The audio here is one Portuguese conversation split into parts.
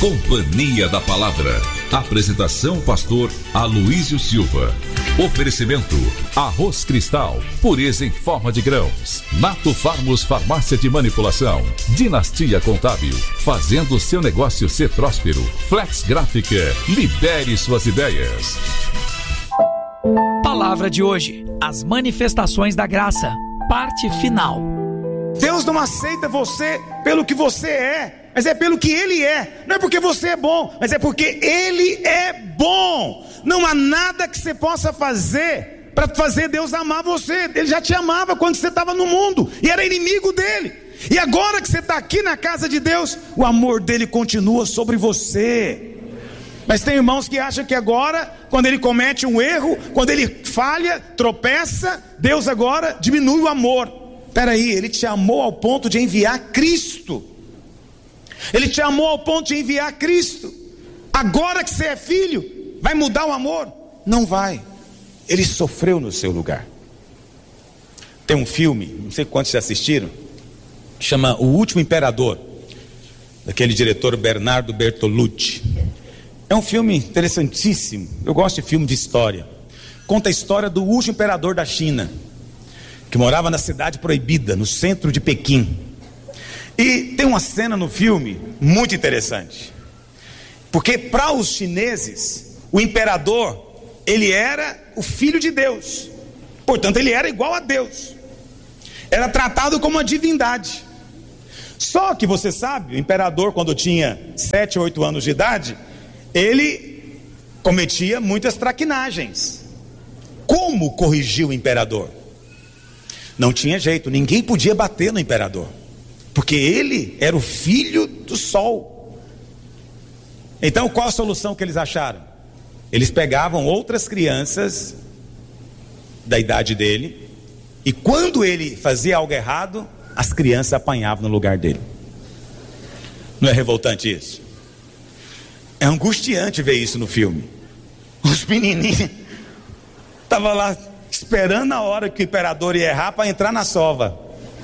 Companhia da Palavra. Apresentação: pastor Aloísio Silva. Oferecimento: Arroz Cristal, pureza em forma de grãos. Nato Farmos Farmácia de Manipulação. Dinastia Contábil, fazendo seu negócio ser próspero. Flex Gráfica, libere suas ideias. Palavra de hoje: as manifestações da graça, parte final. Deus não aceita você pelo que você é, mas é pelo que Ele é. Não é porque você é bom, mas é porque Ele é bom. Não há nada que você possa fazer para fazer Deus amar você. Ele já te amava quando você estava no mundo e era inimigo dele. E agora que você está aqui na casa de Deus, o amor dele continua sobre você. Mas tem irmãos que acham que agora, quando ele comete um erro, quando ele falha, tropeça, Deus agora diminui o amor. Peraí, Ele te amou ao ponto de enviar Cristo. Ele te amou ao ponto de enviar Cristo. Agora que você é filho, vai mudar o amor? Não vai. Ele sofreu no seu lugar. Tem um filme, não sei quantos já assistiram, chama O Último Imperador, daquele diretor Bernardo Bertolucci. É um filme interessantíssimo. Eu gosto de filme de história. Conta a história do último imperador da China, que morava na cidade proibida, no centro de Pequim. E tem uma cena no filme muito interessante, porque para os chineses, o imperador, ele era o filho de Deus, portanto ele era igual a Deus, era tratado como uma divindade. Só que você sabe, o imperador, quando tinha 7 ou 8 anos de idade, ele cometia muitas traquinagens. Como corrigir o imperador? Não tinha jeito, ninguém podia bater no imperador, porque ele era o filho do sol. Então qual a solução que eles acharam? Eles pegavam outras crianças da idade dele, e quando ele fazia algo errado, as crianças apanhavam no lugar dele. Não é revoltante isso? É angustiante ver isso no filme. Os menininhos estavam lá esperando a hora que o imperador ia errar para entrar na sova.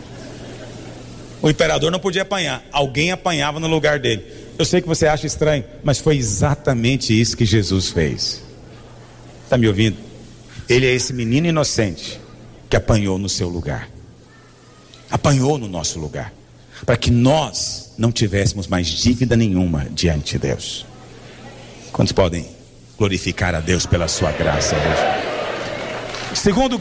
O imperador não podia apanhar, alguém apanhava no lugar dele. Eu sei que você acha estranho, mas foi exatamente isso que Jesus fez. Está me ouvindo? Ele é esse menino inocente que apanhou no seu lugar, apanhou no nosso lugar, para que nós não tivéssemos mais dívida nenhuma diante de Deus. Quantos podem glorificar a Deus pela sua graça hoje? Segunda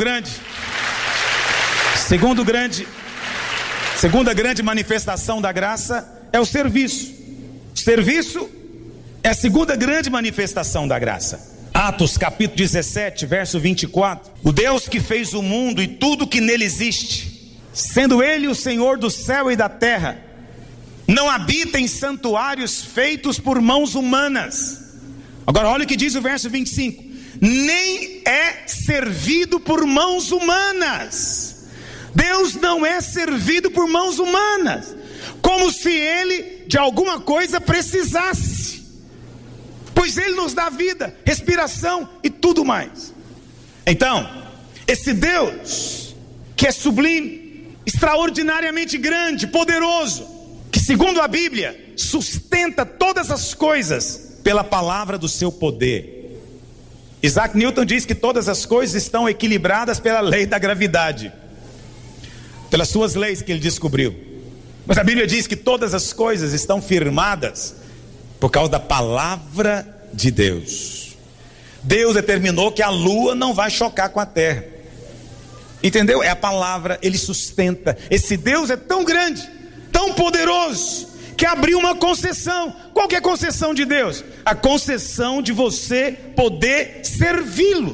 grande manifestação da graça é o serviço. O serviço é a segunda grande manifestação da graça. Atos capítulo 17, verso 24. O Deus que fez o mundo e tudo que nele existe, sendo Ele o Senhor do céu e da terra, não habita em santuários feitos por mãos humanas. Agora olha o que diz o verso 25. Nem é servido por mãos humanas. Deus não é servido por mãos humanas, como se Ele de alguma coisa precisasse, pois Ele nos dá vida, respiração e tudo mais. Então, esse Deus que é sublime, extraordinariamente grande, poderoso, que segundo a Bíblia sustenta todas as coisas pela palavra do seu poder. Isaac Newton diz que todas as coisas estão equilibradas pela lei da gravidade, pelas suas leis que ele descobriu. Mas a Bíblia diz que todas as coisas estão firmadas por causa da palavra de Deus. Deus determinou que a lua não vai chocar com a terra. Entendeu? É a palavra, Ele sustenta. Esse Deus é tão grande, tão poderoso, que abriu uma concessão. Qual que é a concessão de Deus? A concessão de você poder servi-lo.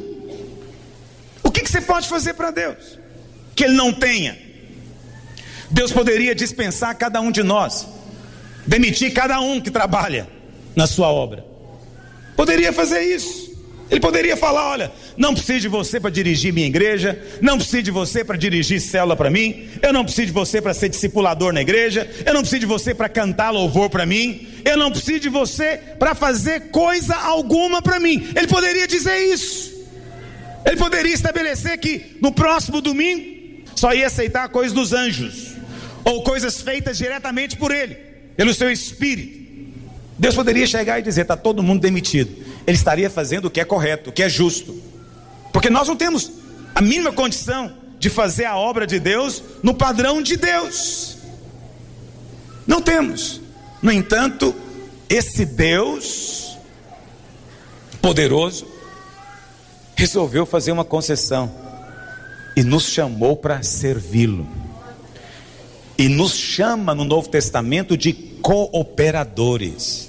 O que você pode fazer para Deus que Ele não tenha? Deus poderia dispensar cada um de nós, demitir cada um que trabalha na sua obra. Poderia fazer isso. Ele poderia falar: olha, não preciso de você para dirigir minha igreja, não preciso de você para dirigir célula para mim, eu não preciso de você para ser discipulador na igreja, eu não preciso de você para cantar louvor para mim, eu não preciso de você para fazer coisa alguma para mim. Ele poderia dizer isso. Ele poderia estabelecer que no próximo domingo só ia aceitar coisas dos anjos, ou coisas feitas diretamente por Ele, pelo seu Espírito. Deus poderia chegar e dizer: está todo mundo demitido. Ele estaria fazendo o que é correto, o que é justo, porque nós não temos a mínima condição de fazer a obra de Deus no padrão de Deus. Não temos. No entanto, esse Deus poderoso resolveu fazer uma concessão e nos chamou para servi-lo. E nos chama no Novo Testamento de cooperadores.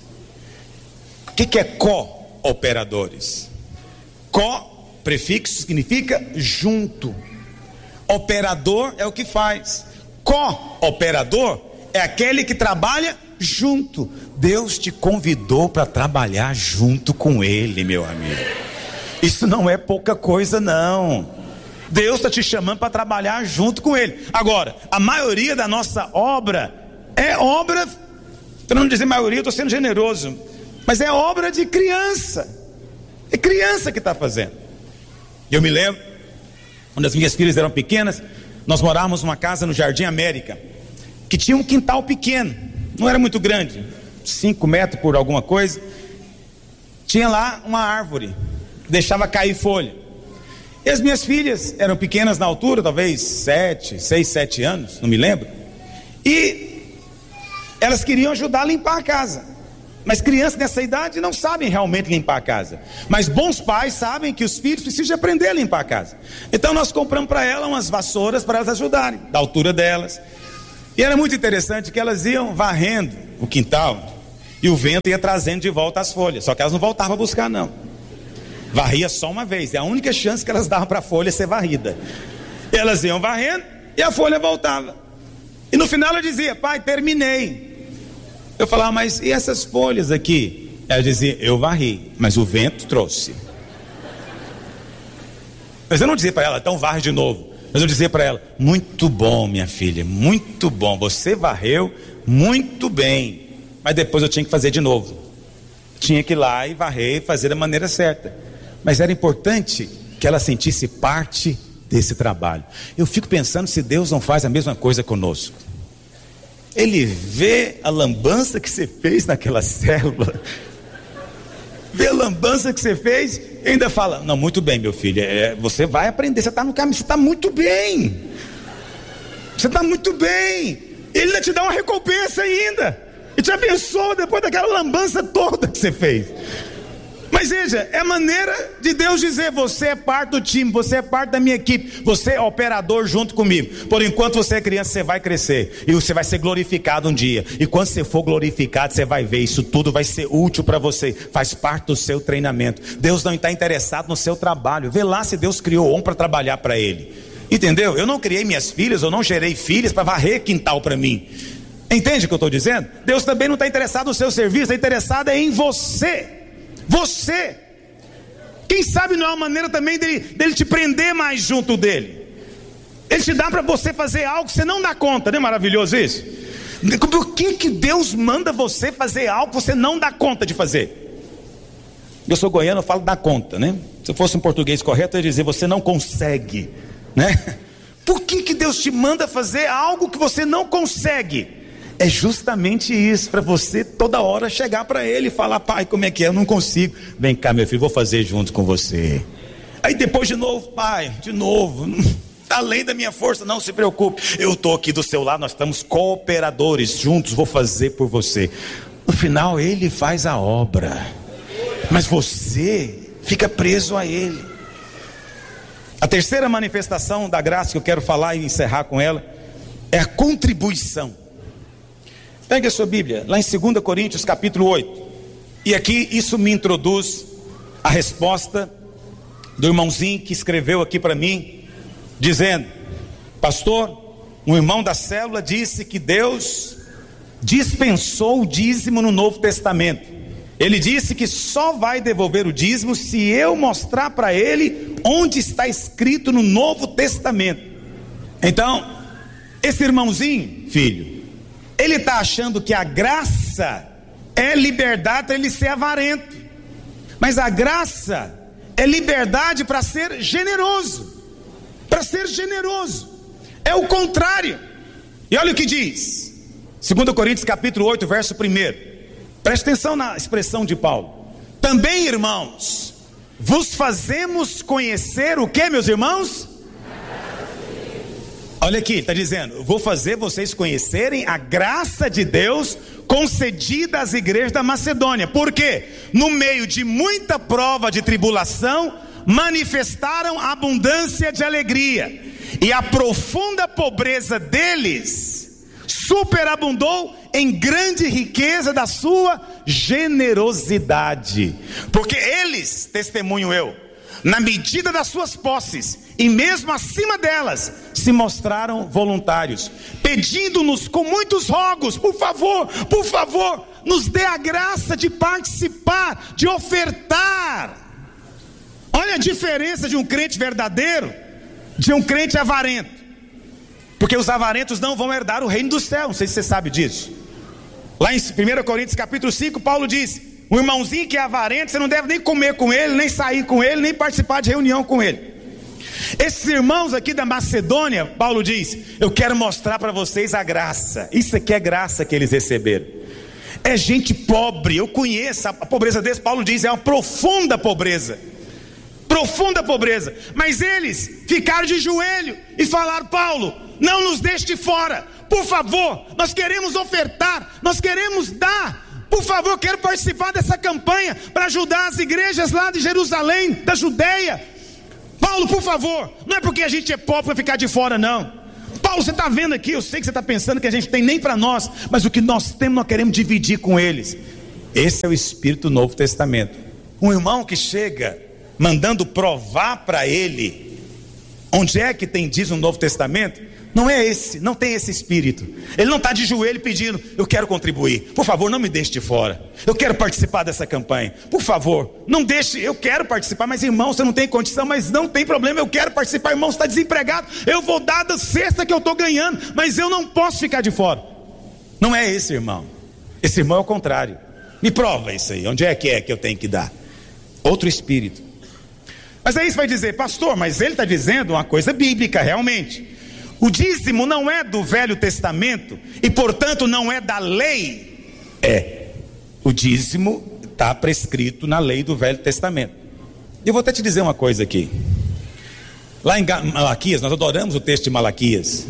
O que é cooperadores? Co, prefixo, significa junto. Operador é o que faz. Cooperador é aquele que trabalha junto. Deus te convidou para trabalhar junto com Ele, meu amigo. Isso não é pouca coisa, não. Deus está te chamando para trabalhar junto com Ele. Agora, a maioria da nossa obra é obra, para não dizer maioria, eu estou sendo generoso, mas é obra de criança. É criança que está fazendo. Eu me lembro, quando as minhas filhas eram pequenas, nós morávamos numa casa no Jardim América, que tinha um quintal pequeno, não era muito grande, 5 metros por alguma coisa. Tinha lá uma árvore, deixava cair folha. E as minhas filhas eram pequenas na altura, talvez 6, 7 anos, não me lembro. E elas queriam ajudar a limpar a casa. Mas crianças nessa idade não sabem realmente limpar a casa. Mas bons pais sabem que os filhos precisam aprender a limpar a casa. Então nós compramos para elas umas vassouras para elas ajudarem, da altura delas. E era muito interessante que elas iam varrendo o quintal e o vento ia trazendo de volta as folhas. Só que elas não voltavam a buscar, não. Varria só uma vez. É a única chance que elas davam para a folha ser varrida. Elas iam varrendo e a folha voltava. E no final ela dizia: pai, terminei. Eu falava: mas e essas folhas aqui? Ela dizia: eu varri, mas o vento trouxe. Mas eu não dizia para ela: então varre de novo. Mas eu dizia para ela: muito bom, minha filha, muito bom, você varreu muito bem, mas depois eu tinha que fazer de novo. Tinha que ir lá e varrer e fazer da maneira certa. Mas era importante que ela sentisse parte desse trabalho. Eu fico pensando se Deus não faz a mesma coisa conosco. Ele vê a lambança que você fez naquela célula, vê a lambança que você fez e ainda fala: não, muito bem, meu filho, você vai aprender, você está no caminho, você está muito bem, você está muito bem. Ele ainda te dá uma recompensa ainda, e te abençoa depois daquela lambança toda que você fez. Mas veja, é a maneira de Deus dizer: você é parte do time, você é parte da minha equipe, você é operador junto comigo. Por enquanto você é criança, você vai crescer e você vai ser glorificado um dia. E quando você for glorificado, você vai ver, isso tudo vai ser útil para você, faz parte do seu treinamento. Deus não está interessado no seu trabalho. Vê lá se Deus criou homem para trabalhar para Ele. Entendeu? Eu não criei minhas filhas, eu não gerei filhas para varrer quintal para mim. Entende o que eu estou dizendo? Deus também não está interessado no seu serviço, está interessado em você. Você, quem sabe não é uma maneira também dele te prender mais junto dele. Ele te dá para você fazer algo que você não dá conta, não é maravilhoso isso? Por que Deus manda você fazer algo que você não dá conta de fazer? Eu sou goiano, eu falo dá conta, né? Se eu fosse um português correto, eu ia dizer: você não consegue, né? Por que Deus te manda fazer algo que você não consegue? É justamente isso, para você toda hora chegar para Ele e falar: pai, como é que é? Eu não consigo. Vem cá, meu filho, vou fazer junto com você. Aí depois de novo: pai, de novo, além da minha força, não se preocupe, eu estou aqui do seu lado, nós estamos cooperadores, juntos vou fazer por você. No final Ele faz a obra, mas você fica preso a Ele. A terceira manifestação da graça que eu quero falar e encerrar com ela é a contribuição. Pegue a sua Bíblia, lá em 2 Coríntios capítulo 8. E aqui isso me introduz a resposta do irmãozinho que escreveu aqui para mim, dizendo: pastor, um irmão da célula disse que Deus dispensou o dízimo no Novo Testamento. Ele disse que só vai devolver o dízimo se eu mostrar para ele onde está escrito no Novo Testamento. Então, esse irmãozinho, filho, ele está achando que a graça é liberdade para ele ser avarento, mas a graça é liberdade para ser generoso. Para ser generoso é o contrário. E olha o que diz 2 Coríntios capítulo 8, verso 1: Preste atenção na expressão de Paulo. Também, irmãos, vos fazemos conhecer o que, meus irmãos? Olha aqui, está dizendo, eu vou fazer vocês conhecerem a graça de Deus concedida às igrejas da Macedônia. Por quê? No meio de muita prova de tribulação, manifestaram abundância de alegria, e a profunda pobreza deles superabundou em grande riqueza da sua generosidade. Porque eles, testemunho eu, na medida das suas posses, e mesmo acima delas, se mostraram voluntários, pedindo-nos com muitos rogos: por favor, nos dê a graça de participar, de ofertar. Olha a diferença de um crente verdadeiro de um crente avarento. Porque os avarentos não vão herdar o reino do céu. Não sei se você sabe disso. Lá em 1 Coríntios capítulo 5, Paulo diz: um irmãozinho que é avarento, você não deve nem comer com ele, nem sair com ele, nem participar de reunião com ele. Esses irmãos aqui da Macedônia, Paulo diz: eu quero mostrar para vocês a graça. Isso aqui é graça que eles receberam. É gente pobre, eu conheço a pobreza deles. Paulo diz, é uma profunda pobreza. Profunda pobreza. Mas eles ficaram de joelho e falaram: Paulo, não nos deixe de fora, por favor, nós queremos ofertar, nós queremos dar, por favor, eu quero participar dessa campanha para ajudar as igrejas lá de Jerusalém, da Judeia. Paulo, por favor, não é porque a gente é pobre para ficar de fora, não. Paulo, você está vendo aqui, eu sei que você está pensando que a gente tem nem para nós, mas o que nós temos nós queremos dividir com eles. Esse é o espírito do Novo Testamento. Um irmão que chega mandando provar para ele onde é que tem dízimo no Novo Testamento, não é esse, não tem esse espírito. Ele não está de joelho pedindo: eu quero contribuir, por favor, não me deixe de fora, eu quero participar dessa campanha, por favor, não deixe, eu quero participar. Mas irmão, você não tem condição, mas não tem problema, eu quero participar. Irmão, você está desempregado, eu vou dar da cesta que eu estou ganhando, mas eu não posso ficar de fora. Não é esse irmão. Esse irmão é o contrário. Me prova isso aí, onde é que eu tenho que dar? Outro espírito. Mas aí você vai dizer: pastor, mas ele está dizendo uma coisa bíblica, realmente. O dízimo não é do Velho Testamento e, portanto, não é da lei. O dízimo está prescrito na lei do Velho Testamento. Eu vou até te dizer uma coisa aqui. Lá em Malaquias, nós adoramos o texto de Malaquias.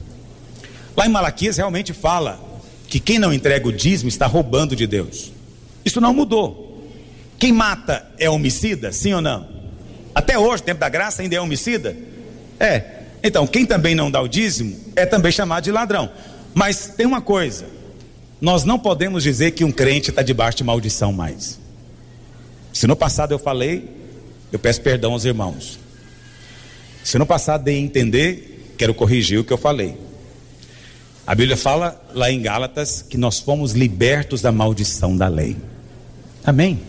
Lá em Malaquias realmente fala que quem não entrega o dízimo está roubando de Deus. Isso não mudou. Quem mata é homicida, sim ou não? Até hoje, tempo da graça, ainda é homicida? Então, quem também não dá o dízimo é também chamado de ladrão. Mas tem uma coisa: nós não podemos dizer que um crente está debaixo de maldição mais. Se no passado eu falei, eu peço perdão aos irmãos. Se no passado dei a entender, quero corrigir o que eu falei. A Bíblia fala lá em Gálatas que nós fomos libertos da maldição da lei. Amém?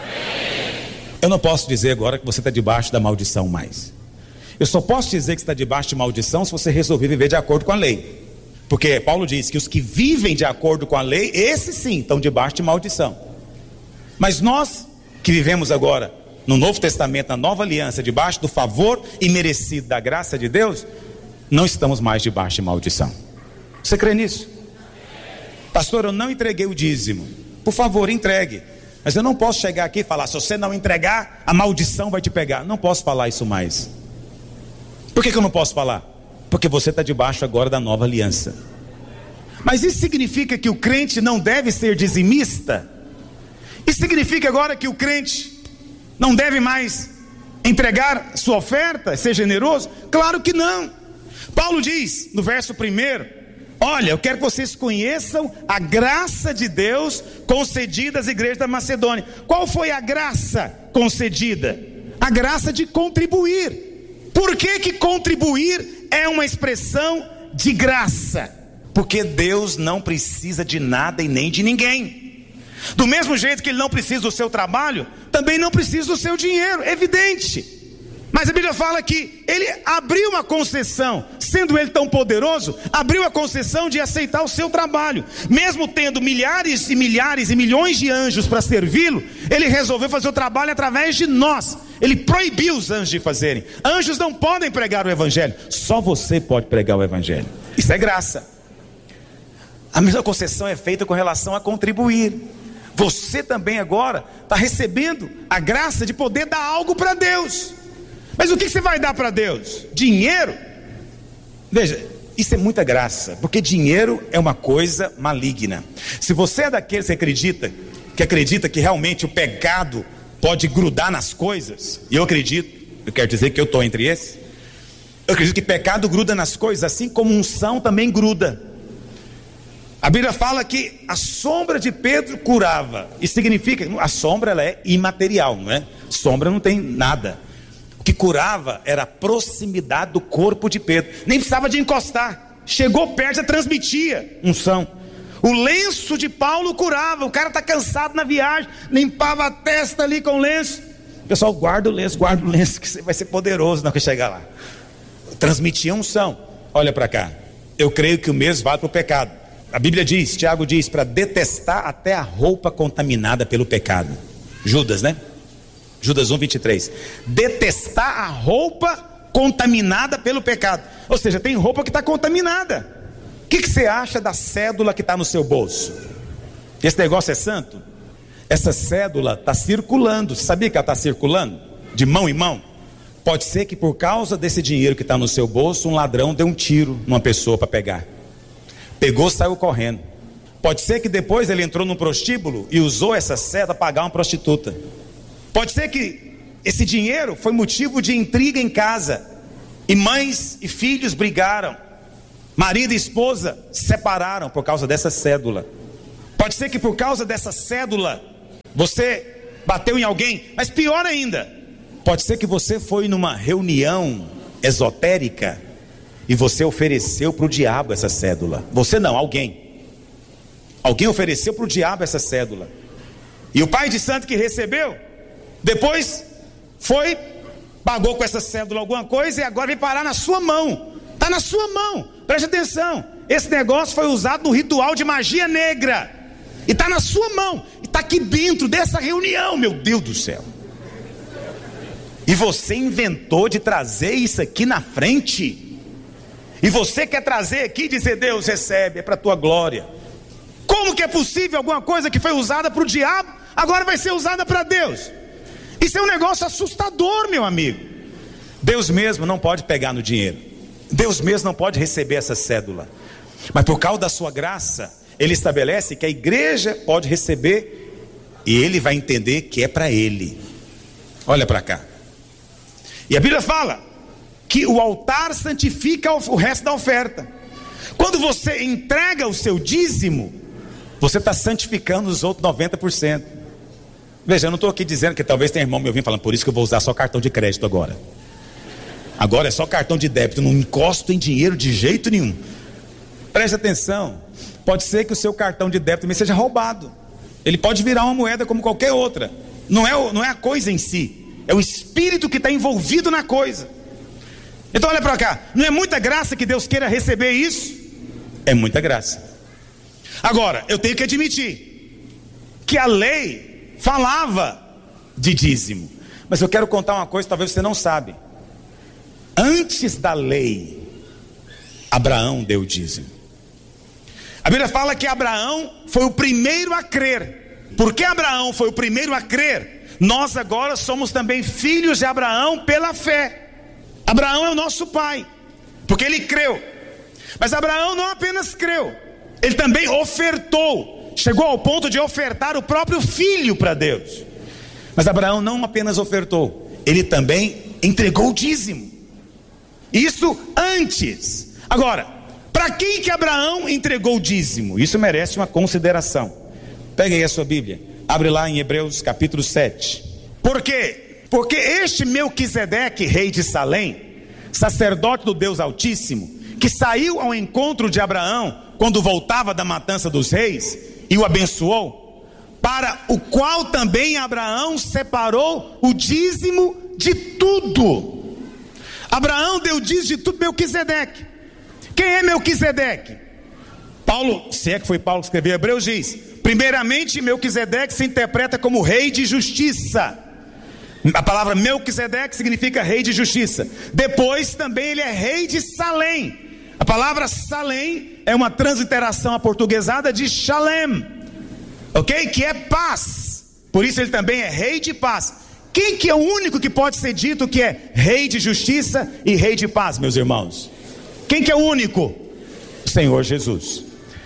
Eu não posso dizer agora que você está debaixo da maldição mais. Eu só posso dizer que está debaixo de maldição se você resolver viver de acordo com a lei. Porque Paulo diz que os que vivem de acordo com a lei, esses sim estão debaixo de maldição. Mas nós que vivemos agora no Novo Testamento, na Nova Aliança, debaixo do favor imerecido da graça de Deus, não estamos mais debaixo de maldição. Você crê nisso? Pastor, eu não entreguei o dízimo. Por favor, entregue. Mas eu não posso chegar aqui e falar: se você não entregar, a maldição vai te pegar. Não posso falar isso mais. Por que eu não posso falar? Porque você está debaixo agora da nova aliança. Mas isso significa que o crente não deve ser dizimista? Isso significa agora que o crente não deve mais entregar sua oferta, ser generoso? Claro que não. Paulo diz no verso 1: olha, eu quero que vocês conheçam a graça de Deus concedida às igrejas da Macedônia. Qual foi a graça concedida? A graça de contribuir. Por que contribuir é uma expressão de graça? Porque Deus não precisa de nada e nem de ninguém. Do mesmo jeito que Ele não precisa do seu trabalho, também não precisa do seu dinheiro, evidente. Mas a Bíblia fala que Ele abriu uma concessão, sendo Ele tão poderoso, abriu a concessão de aceitar o seu trabalho. Mesmo tendo milhares e milhares e milhões de anjos para servi-lo, Ele resolveu fazer o trabalho através de nós. Ele proibiu os anjos de fazerem. Anjos não podem pregar o Evangelho, só você pode pregar o Evangelho. Isso é graça. A mesma concessão é feita com relação a contribuir. Você também agora está recebendo a graça de poder dar algo para Deus. Mas o que você vai dar para Deus? Dinheiro? Veja, isso é muita graça, porque dinheiro é uma coisa maligna. Se você é daqueles que acredita que realmente o pecado pode grudar nas coisas, e eu quero dizer que eu estou entre esses. Eu acredito que pecado gruda nas coisas, assim como unção também gruda. A Bíblia fala que a sombra de Pedro curava. Isso significa, a sombra ela é imaterial, não é? Sombra não tem nada. O que curava era a proximidade do corpo de Pedro. Nem precisava de encostar. Chegou perto, já transmitia unção. O lenço de Paulo curava. O cara está cansado na viagem, limpava a testa ali com o lenço. Pessoal, guarda o lenço, que você vai ser poderoso na hora que chegar lá. Transmitia unção. Olha para cá. Eu creio que o mesmo vale para o pecado. A Bíblia diz, Tiago diz, para detestar até a roupa contaminada pelo pecado. Judas, né? Judas 1:23. Detestar a roupa contaminada pelo pecado. Ou seja, tem roupa que está contaminada. O que você acha da cédula que está no seu bolso? Esse negócio é santo? Essa cédula está circulando. Você sabia que ela está circulando? De mão em mão? Pode ser que por causa desse dinheiro que está no seu bolso, um ladrão deu um tiro numa pessoa para pegar. Pegou, saiu correndo. Pode ser que depois ele entrou num prostíbulo e usou essa cédula para pagar uma prostituta. Pode ser que esse dinheiro foi motivo de intriga em casa, e mães e filhos brigaram, marido e esposa se separaram por causa dessa cédula. Pode ser que por causa dessa cédula você bateu em alguém, mas pior ainda, pode ser que você foi numa reunião esotérica e você ofereceu para o diabo essa cédula. Você não, alguém ofereceu para o diabo essa cédula, e o pai de santo que recebeu depois foi, pagou com essa cédula alguma coisa, e agora vem parar na sua mão. Está na sua mão, preste atenção. Esse negócio foi usado no ritual de magia negra, e está na sua mão, e está aqui dentro dessa reunião. Meu Deus do céu. E você inventou de trazer isso aqui na frente, e você quer trazer aqui e dizer: Deus, recebe, é para a tua glória. Como que é possível alguma coisa que foi usada para o diabo agora vai ser usada para Deus? Isso é um negócio assustador, meu amigo. Deus mesmo não pode pegar no dinheiro, Deus mesmo não pode receber essa cédula, mas por causa da sua graça, Ele estabelece que a igreja pode receber, e Ele vai entender que é para Ele. Olha para cá. E a Bíblia fala que o altar santifica o resto da oferta. Quando você entrega o seu dízimo, você está santificando os outros 90%. Veja, eu não estou aqui dizendo que talvez tenha irmão me ouvindo falando: por isso que eu vou usar só cartão de crédito agora. Agora é só cartão de débito, não encosto em dinheiro de jeito nenhum. Preste atenção. Pode ser que o seu cartão de débito também seja roubado. Ele pode virar uma moeda como qualquer outra. Não é a coisa em si, é o espírito que está envolvido na coisa. Então olha para cá. Não é muita graça que Deus queira receber isso? É muita graça. Agora, eu tenho que admitir que a lei falava de dízimo, mas eu quero contar uma coisa que talvez você não sabe. Antes da lei, Abraão deu o dízimo. A Bíblia fala que Abraão foi o primeiro a crer. Porque Abraão foi o primeiro a crer, nós agora somos também filhos de Abraão pela fé. Abraão é o nosso pai, porque ele creu. Mas Abraão não apenas creu, ele também ofertou. Chegou ao ponto de ofertar o próprio filho para Deus. Mas Abraão não apenas ofertou, ele também entregou o dízimo. Isso antes. Agora, para quem que Abraão entregou o dízimo? Isso merece uma consideração. Pegue aí a sua Bíblia, abre lá em Hebreus capítulo 7. Por quê? Porque este Melquisedeque, rei de Salém, sacerdote do Deus Altíssimo, que saiu ao encontro de Abraão quando voltava da matança dos reis e o abençoou, para o qual também Abraão separou o dízimo de tudo. Abraão deu dízimo de tudo. Melquisedeque. Quem é Melquisedeque? Paulo, se é que foi Paulo que escreveu Hebreus, diz: primeiramente Melquisedeque se interpreta como rei de justiça. A palavra Melquisedeque significa rei de justiça. Depois também ele é rei de Salém. A palavra Salém é uma transliteração aportuguesada de Shalem. ok? Que é paz. Por isso ele também é rei de paz. Quem que é o único que pode ser dito que é rei de justiça e rei de paz, meus irmãos? Quem que é o único? O Senhor Jesus.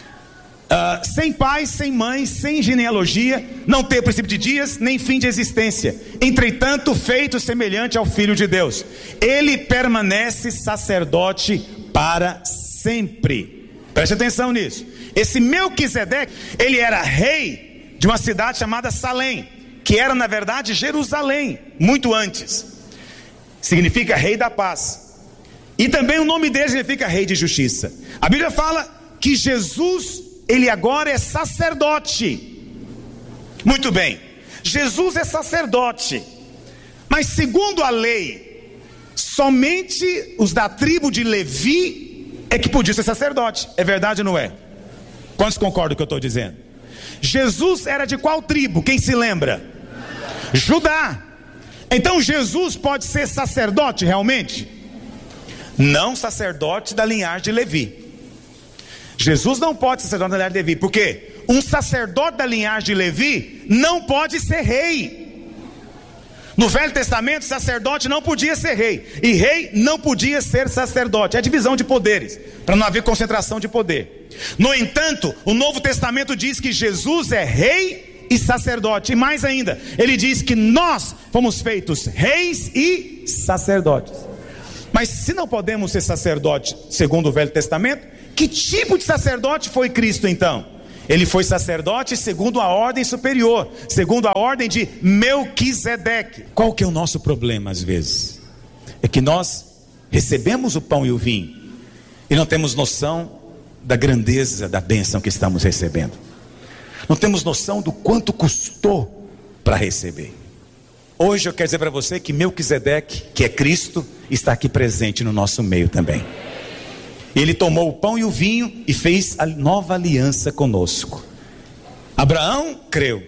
Sem pai, sem mãe, sem genealogia, não ter princípio de dias, nem fim de existência, entretanto feito semelhante ao Filho de Deus. Ele permanece sacerdote para sempre. Preste atenção nisso. Esse Melquisedeque, ele era rei de uma cidade chamada Salém, que era na verdade Jerusalém, muito antes. Significa rei da paz. E também o nome dele significa rei de justiça. A Bíblia fala que Jesus, ele agora é sacerdote. Muito bem, Jesus é sacerdote, mas segundo a lei, somente os da tribo de Levi é que podiam ser sacerdote. É verdade ou não é? Quantos concordam com o que eu estou dizendo? Jesus era de qual tribo? Quem se lembra? Judá. Então Jesus pode ser sacerdote realmente? Não sacerdote da linhagem de Levi. Jesus não pode ser sacerdote da linhagem de Levi, porque um sacerdote da linhagem de Levi não pode ser rei. No Velho Testamento, sacerdote não podia ser rei, e rei não podia ser sacerdote. É a divisão de poderes, para não haver concentração de poder. No entanto, o Novo Testamento diz que Jesus é rei e sacerdote, e mais ainda, ele diz que nós fomos feitos reis e sacerdotes. Mas se não podemos ser sacerdote segundo o Velho Testamento, que tipo de sacerdote foi Cristo então? Ele foi sacerdote segundo a ordem superior, segundo a ordem de Melquisedeque. Qual que é o nosso problema às vezes? É que nós recebemos o pão e o vinho e não temos noção da grandeza da bênção que estamos recebendo. Não temos noção do quanto custou para receber. Hoje eu quero dizer para você que Melquisedeque, que é Cristo, está aqui presente no nosso meio também. Ele tomou o pão e o vinho e fez a nova aliança conosco. Abraão creu,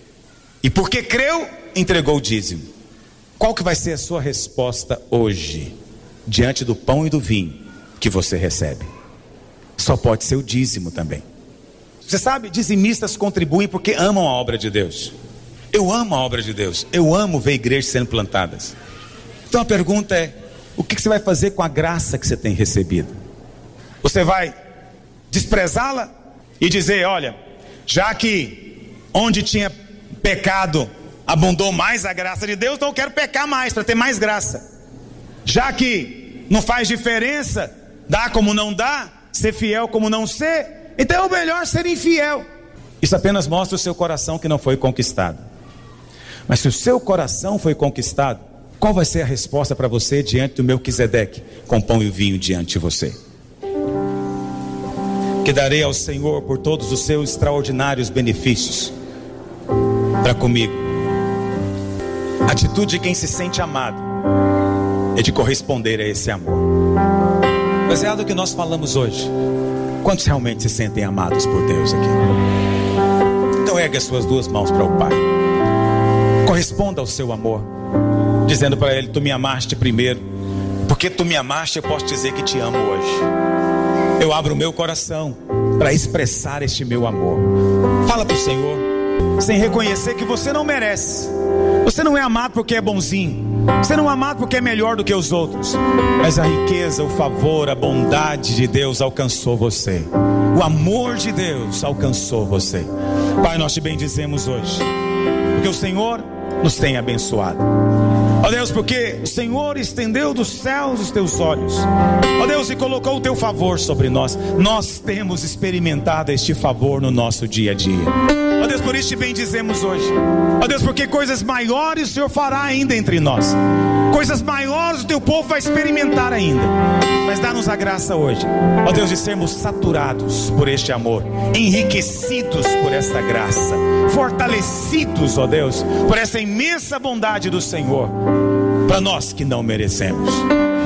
e porque creu, entregou o dízimo. Qual que vai ser a sua resposta hoje, diante do pão e do vinho que você recebe? Só pode ser o dízimo também. Você sabe, dizimistas contribuem porque amam a obra de Deus. Eu amo a obra de Deus, eu amo ver igrejas sendo plantadas. Então a pergunta é, o que você vai fazer com a graça que você tem recebido? Você vai desprezá-la e dizer, olha, já que onde tinha pecado abundou mais a graça de Deus, então eu quero pecar mais para ter mais graça. Já que não faz diferença, dá como não dá, ser fiel como não ser, então é o melhor ser infiel. Isso apenas mostra o seu coração que não foi conquistado. Mas se o seu coração foi conquistado, qual vai ser a resposta para você diante do Melquisedeque, com o pão e o vinho diante de você? Que darei ao Senhor por todos os seus extraordinários benefícios para comigo. A atitude de quem se sente amado é de corresponder a esse amor. Baseado no que nós falamos hoje, quantos realmente se sentem amados por Deus aqui? Então ergue as suas duas mãos para o Pai. Corresponda ao seu amor, dizendo para Ele, tu me amaste primeiro. Porque tu me amaste, eu posso dizer que te amo hoje. Eu abro o meu coração para expressar este meu amor. Fala para o Senhor, sem reconhecer que você não merece. Você não é amado porque é bonzinho, você não é amado porque é melhor do que os outros, mas a riqueza, o favor, a bondade de Deus alcançou você. O amor de Deus alcançou você. Pai, nós te bendizemos hoje, porque o Senhor nos tem abençoado. Ó Deus, porque o Senhor estendeu dos céus os teus olhos, ó Deus, e colocou o teu favor sobre nós. Nós temos experimentado este favor no nosso dia a dia. Ó Deus, por isso te bendizemos hoje. Ó Deus, porque coisas maiores o Senhor fará ainda entre nós. Coisas maiores o teu povo vai experimentar ainda. Mas dá-nos a graça hoje, ó Deus, de sermos saturados por este amor, enriquecidos por esta graça, fortalecidos, ó Deus, por essa imensa bondade do Senhor, para nós que não merecemos.